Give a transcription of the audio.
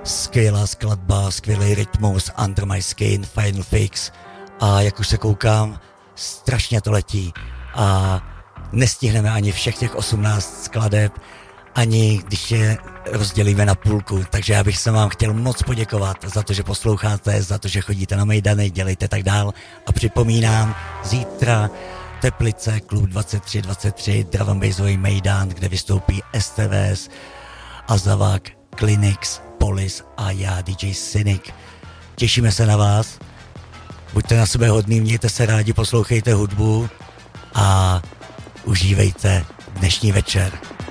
Skvělá skladba, skvělý rytmus, Under My Skin, Final Fix a jak už se koukám, strašně to letí a nestihneme ani všech těch 18 skladeb, ani když je rozdělíme na půlku, takže já bych se vám chtěl moc poděkovat za to, že posloucháte, za to, že chodíte na mejdany, dělejte tak dál a připomínám, zítra Teplice, klub 2323, drum and bassový mejdan, kde vystoupí STVS, Azavak, Clinics, Polis a já, DJ Cynic. Těšíme se na vás, buďte na sebe hodný, mějte se rádi, poslouchejte hudbu a užívejte dnešní večer.